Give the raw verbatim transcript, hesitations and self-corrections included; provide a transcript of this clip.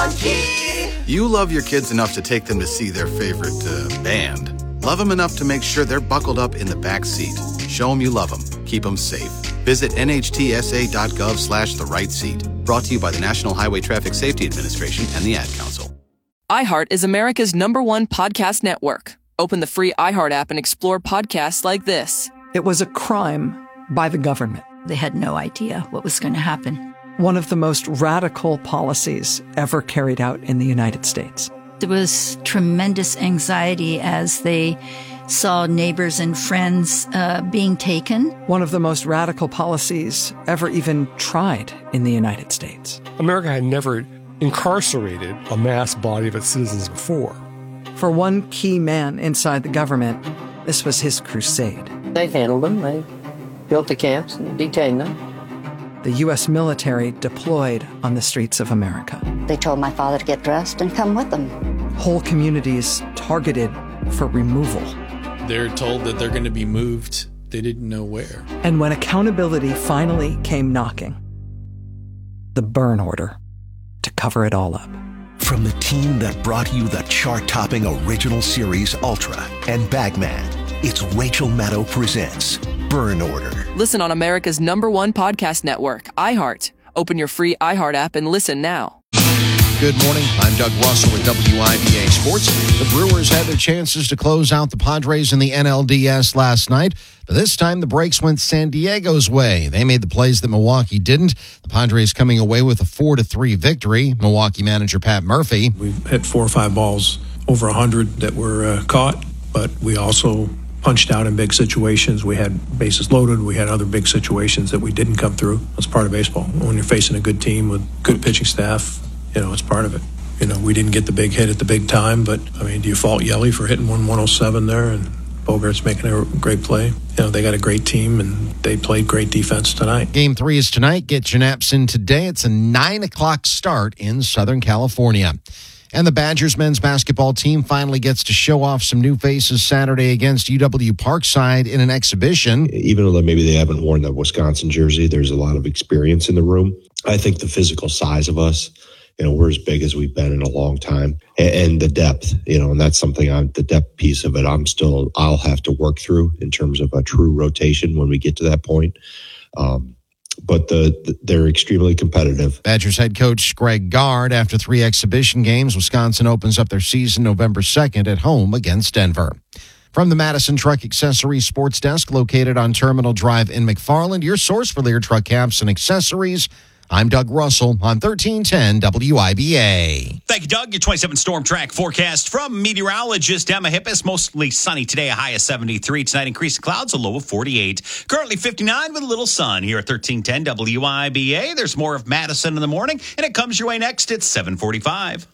Marquee. You love your kids enough to take them to see their favorite uh, band. Love them enough to make sure they're buckled up in the back seat. Show them you love them. Keep them safe. Visit nhtsa.gov slash the right seat. Brought to you by the National Highway Traffic Safety Administration and the Ad Council. iHeart is America's number one podcast network. Open the free iHeart app and explore podcasts like this. It was a crime by the government. They had no idea what was going to happen. One of the most radical policies ever carried out in the United States. There was tremendous anxiety as they saw neighbors and friends uh, being taken. One of the most radical policies ever even tried in the United States. America had never incarcerated a mass body of its citizens before. For one key man inside the government, this was his crusade. They handled them. They built the camps and detained them. The U S military deployed on the streets of America. They told my father to get dressed and come with them. Whole communities targeted for removal. They're told that they're going to be moved. They didn't know where. And when accountability finally came knocking, the burn order to cover it all up. From the team that brought you the chart-topping original series Ultra and Bagman, it's Rachel Maddow presents Burn Order. Listen on America's number one podcast network, iHeart. Open your free iHeart app and listen now. Good morning. I'm Doug Russell with W I B A Sports. The Brewers had their chances to close out the Padres in the N L D S last night, but this time the breaks went San Diego's way. They made the plays that Milwaukee didn't. The Padres coming away with a four to three victory. Milwaukee manager Pat Murphy. We hit four or five balls over one hundred that were uh, caught, but we also punched out in big situations. We had bases loaded. We had other big situations that we didn't come through. That's part of baseball. When you're facing a good team with good pitching staff, you know, it's part of it. You know, we didn't get the big hit at the big time, but, I mean, do you fault Yelly for hitting one one oh seven there and Bogart's making a great play? You know, they got a great team, and they played great defense tonight. Game three is tonight. Get your naps in today. It's a nine o'clock start in Southern California. And the Badgers men's basketball team finally gets to show off some new faces Saturday against U W Parkside in an exhibition. Even though maybe they haven't worn the Wisconsin jersey, there's a lot of experience in the room. I think the physical size of us, you know, we're as big as we've been in a long time, and, and the depth, you know, and that's something I'm, the depth piece of it, I'm still, I'll have to work through in terms of a true rotation when we get to that point. Um, but the, the they're extremely competitive. Badgers head coach Greg Gard, after three exhibition games, Wisconsin opens up their season November second at home against Denver. From the Madison Truck Accessories Sports Desk, located on Terminal Drive in McFarland, your source for Lear truck caps and accessories. I'm Doug Russell on thirteen ten W I B A. Thank you, Doug. Your twenty-seven Storm Track forecast from meteorologist Emma Hippis. Mostly sunny today, a high of seventy-three. Tonight, increasing clouds, a low of forty-eight. Currently fifty-nine with a little sun here at thirteen ten W I B A. There's more of Madison in the morning, and it comes your way next at seven forty-five.